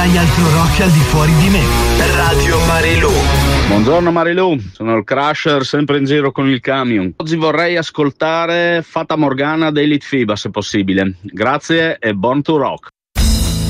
hai altro rock al di fuori di me. Radio Marilù. Buongiorno Marilù, sono il Crusher, sempre in giro con il camion. Oggi vorrei ascoltare Fata Morgana dei Litfiba se possibile. Grazie e Born to Rock.